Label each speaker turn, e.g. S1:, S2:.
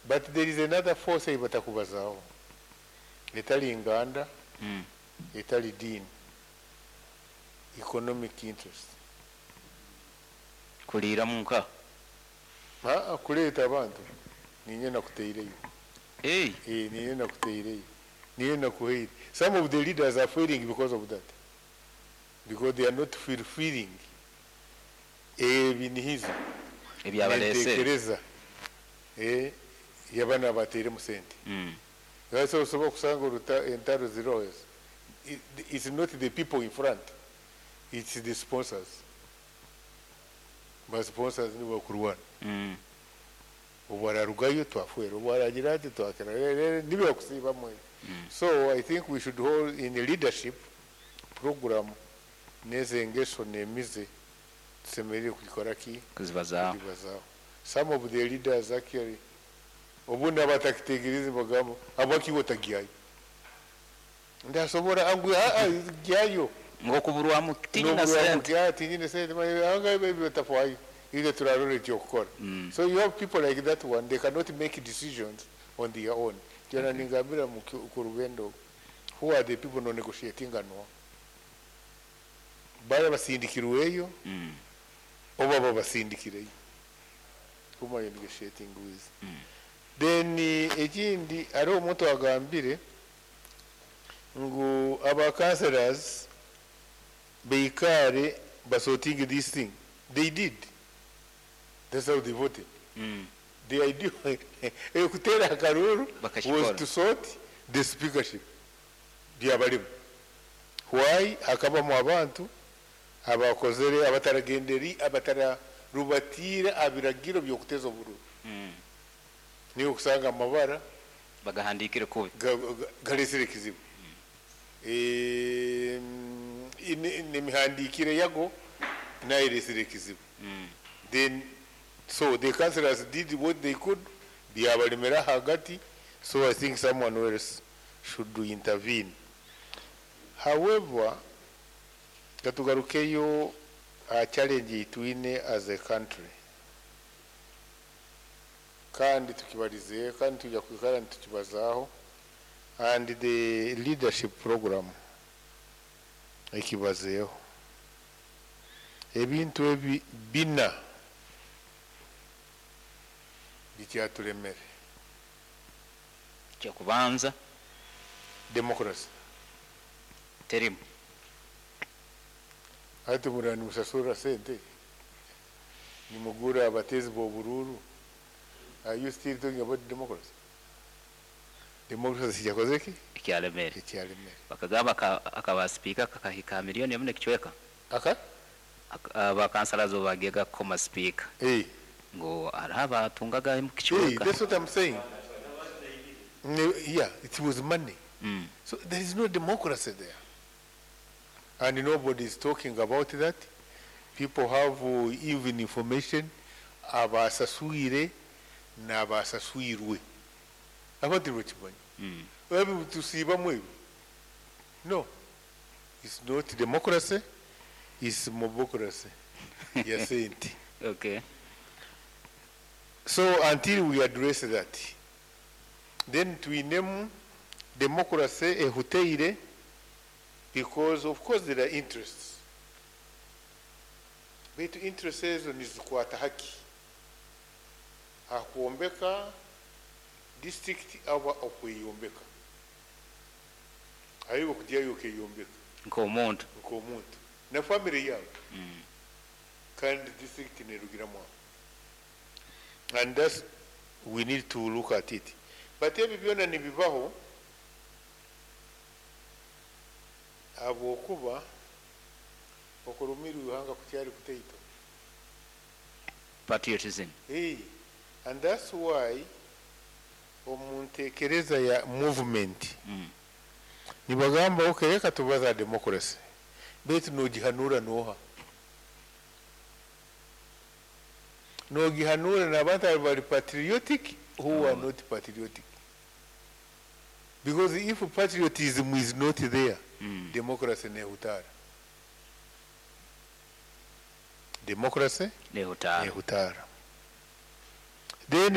S1: But there is another force batakubazaho etali nganda etali dini, economic interest.
S2: Kulira munka
S1: kuleeta abantu ninye nakuteireyo ninye nakuteireyo ninye nakuheire. Some of the leaders are failing because of that, because they are not fulfilling ebinihizo ebyabalese yabana batere mu sente. So osobola kusanga entaro ziroes. It's not the people in front, it's the sponsors. But sponsors ni bakurwana obwararugayo twafuera obwaragira ati twakera nibe kusiba mwe. So I think we should hold in a leadership program nezengesho nemize tusemerere kukora ki kuzibazaho. Some of the leaders actually obunda batakitegerize bagamo abaki wotagiyayo ndasobora angwe giyayo
S2: ngokuburwa mutini na sente
S1: tini na sente anga bebe tafai ile turarore cyokora. So you have people like that one, they cannot make decisions on their own. Jana ningambira mu kurugendo, who are the people no negotiating no baya basindikirweyo oba basindikireyo kuma negotiating with. Then ekindi ari omuntu agambire ngo aba councillors beikare basoting this thing. They did. That's how they voted. The idea ekutera akaruru was to sort the speakership byabalimu. Why akaba mu abantu abakozere abataragenderi abatara rubatira abiragiro byokuteza oburu niyo kusanga amabara
S2: bagahandikire kubi
S1: galesere kizibu nemihandikire yago na ilesere kizibu. Then so the councillors did what they could byabalimera hagati. So I think someone else should intervene. However, katugarukeyo a challenge itwine as a country kandi tukibarize kandi tujya kwikara tukibazaho, and the leadership program ikibazeho ebintu bina bikyatulemere.
S2: Kya kubanza
S1: democracy
S2: terimu
S1: ati murani musasura sente nimugura abatezi bobururu. Are you still talking about democracy? Democracy yakozeki
S2: ikyalemere bakagaba akaba speaker kakahika milioni yamune kichweka aba councillors obagega koma speaker ngo araba tungaga mu kichweka.
S1: That's what I'm saying. Yeah, it was money. So there is no democracy there, and nobody is talking about that. People have even information abasasuire na basasuirwe abandi rochibanye wewe tusiba mwe. No, it's not democracy, it's mobocracy. You say it.
S2: Okay.
S1: So until we address that, then we name democracy a huteire, because of course there are interests. But interests is kuata haki. Akuombeka district aba okweyombeka. Ayo kujya yoke yombeka.
S2: Nkomuntu
S1: na family yabo. Kandi district nerugiramo. And that's we need to look at it. But ebi byona nibibaho abo kuba okurumira uhanga kucyari kuteito
S2: patriotism.
S1: And that's why omuntekereza ya movement nibagamba okereka tubaza democracy betu nogihanura noha nogihanura n'abantu abari patriotic who are not patriotic, because if patriotism is not there, democracy nehutara. Democracy nehutara. Then